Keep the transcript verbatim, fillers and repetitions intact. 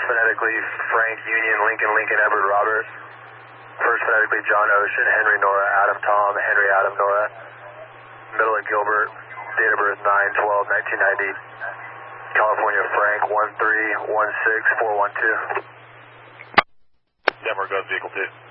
phonetically Frank, Union, Lincoln, Lincoln, Edward, Robert. First phonetically John Ocean, Henry, Nora, Adam, Tom, Henry, Adam, Nora. Middle of Gilbert, date of birth nine twelve nineteen ninety. California Frank, one three one six four one two. Denver, go vehicle two.